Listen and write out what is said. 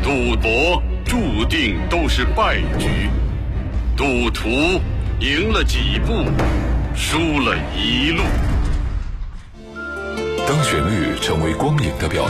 赌博注定都是败局，赌徒赢了几步，输了一路。 当旋律成为光影的表